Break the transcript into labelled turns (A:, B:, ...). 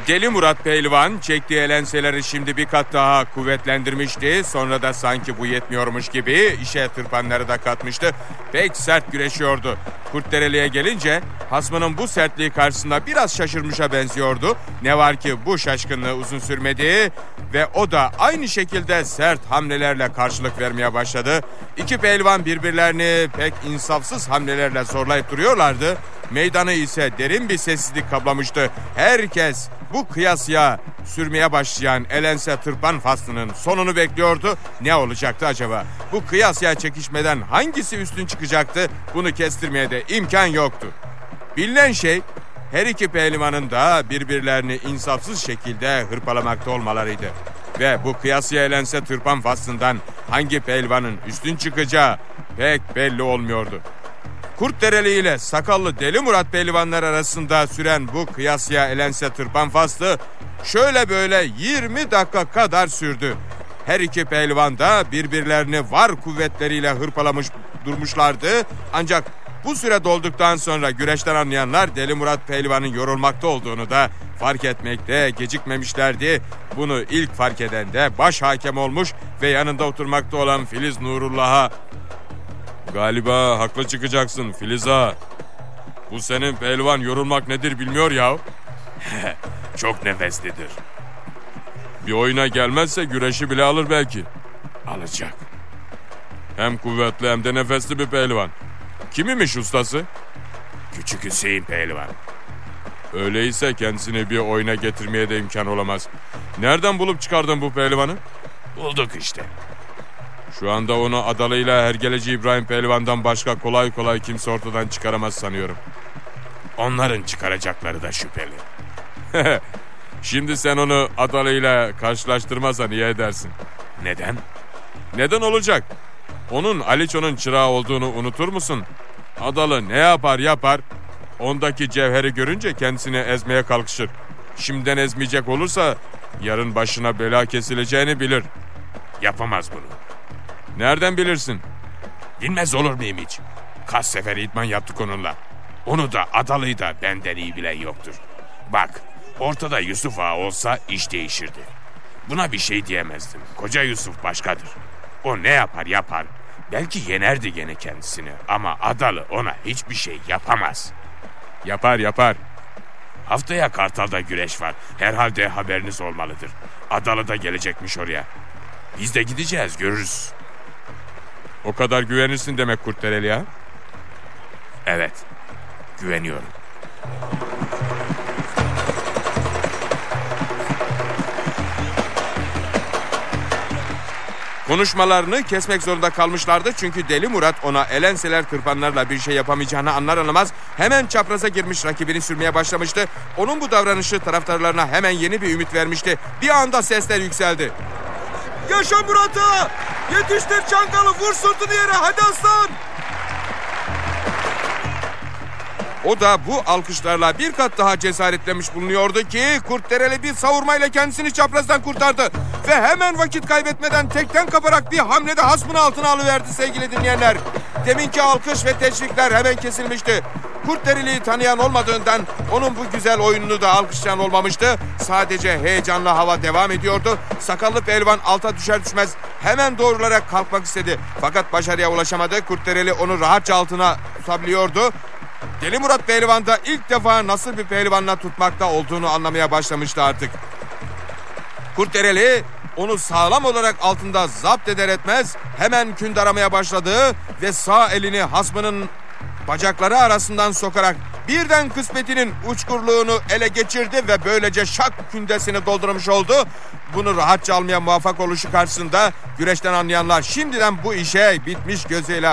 A: Deli Murat Pehlivan çektiği elenseleri şimdi bir kat daha kuvvetlendirmişti. Sonra da sanki bu yetmiyormuş gibi işe tırpanları da katmıştı. Pek sert güreşiyordu. Kurtdereli'ye gelince hasmının bu sertliği karşısında biraz şaşırmışa benziyordu. Ne var ki bu şaşkınlığı uzun sürmedi ve o da aynı şekilde sert hamlelerle karşılık vermeye başladı. İki pehlivan birbirlerini pek insafsız hamlelerle zorlayıp duruyorlardı. Meydanı ise derin bir sessizlik kaplamıştı. Herkes bu kıyasıya sürmeye başlayan elense tırpan faslının sonunu bekliyordu. Ne olacaktı acaba? Bu kıyasıya çekişmeden hangisi üstün çıkacaktı? Bunu kestirmeye de imkan yoktu. Bilinen şey her iki pehlivanın da birbirlerini insafsız şekilde hırpalamakta olmalarıydı. Ve bu kıyasıya elense tırpan faslından hangi pehlivanın üstün çıkacağı pek belli olmuyordu. Kurtdereli ile sakallı Deli Murat pehlivanlar arasında süren bu kıyasıya elense tırpan faslı şöyle böyle 20 dakika kadar sürdü. Her iki pehlivan da birbirlerini var kuvvetleriyle hırpalamış durmuşlardı. Ancak bu süre dolduktan sonra güreşten anlayanlar Deli Murat pehlivanın yorulmakta olduğunu da fark etmekte gecikmemişlerdi. Bunu ilk fark eden de baş hakem olmuş ve yanında oturmakta olan Filiz Nurullah'a "Galiba haklı çıkacaksın Filiz ağa. Bu senin pehlivan yorulmak nedir bilmiyor ya."
B: Çok nefeslidir.
A: "Bir oyuna gelmezse güreşi bile alır belki."
B: Alacak.
A: "Hem kuvvetli hem de nefesli bir pehlivan. Kim imiş ustası?"
B: Küçük Hüseyin pehlivan.
A: "Öyleyse kendisini bir oyuna getirmeye de imkan olamaz. Nereden bulup çıkardın bu pehlivanı?"
B: Bulduk işte.
A: "Şu anda onu adalıyla hergeleci İbrahim pehlivandan başka kolay kolay kimse ortadan çıkaramaz sanıyorum."
B: Onların çıkaracakları da şüpheli.
A: "Şimdi sen onu adalıyla karşılaştırmazsan iyi edersin."
B: Neden?
A: "Neden olacak? Onun Aliço'nun çırağı olduğunu unutur musun? Adalı ne yapar yapar, ondaki cevheri görünce kendisini ezmeye kalkışır. Şimdiden ezmeyecek olursa yarın başına bela kesileceğini bilir."
B: Yapamaz bunu.
A: "Nereden bilirsin?"
B: Bilmez olur muyum hiç? Kaç sefer idman yaptık onunla. Onu da Adalı'yı da benden iyi bilen yoktur. Bak, ortada Yusuf Ağa olsa iş değişirdi. Buna bir şey diyemezdim. Koca Yusuf başkadır. O ne yapar yapar. Belki yenerdi gene kendisini ama Adalı ona hiçbir şey yapamaz.
A: "Yapar yapar."
B: Haftaya Kartal'da güreş var. Herhalde haberiniz olmalıdır. Adalı da gelecekmiş oraya. Biz de gideceğiz, görürüz.
A: "O kadar güvenirsin demek Kurtdereli ya."
B: Evet, güveniyorum.
A: Konuşmalarını kesmek zorunda kalmışlardı çünkü Deli Murat ona elenseler tırpanlarla bir şey yapamayacağını anlar anlamaz hemen çapraza girmiş, rakibini sürmeye başlamıştı. Onun bu davranışı taraftarlarına hemen yeni bir ümit vermişti. Bir anda sesler yükseldi. "Yaşa Murat'a! Yetiştir Çangalı, vur sırtını yere, hadi aslan!" O da bu alkışlarla bir kat daha cesaretlemiş bulunuyordu ki Kurtdereli bir savurmayla kendisini çaprazdan kurtardı. Ve hemen vakit kaybetmeden tekten kaparak bir hamlede hasmını altına alıverdi sevgili dinleyenler. Deminki alkış ve teşvikler hemen kesilmişti. Kurtdereli'yi tanıyan olmadığından onun bu güzel oyununu da alkışlayan olmamıştı. Sadece heyecanlı hava devam ediyordu. Sakallı pehlivan alta düşer düşmez hemen doğrularak kalkmak istedi. Fakat başarıya ulaşamadı. Kurtdereli onu rahatça altına tutabiliyordu. Deli Murat pehlivan da ilk defa nasıl bir pehlivanla tutmakta olduğunu anlamaya başlamıştı artık. Kurtdereli onu sağlam olarak altında zapt eder etmez hemen künd aramaya başladı ve sağ elini hasmının bacakları arasından sokarak birden kısmetinin uçkurluğunu ele geçirdi ve böylece şak kündesini doldurmuş oldu. Bunu rahatça almaya muvaffak oluşu karşısında güreşten anlayanlar şimdiden bu işe bitmiş gözüyle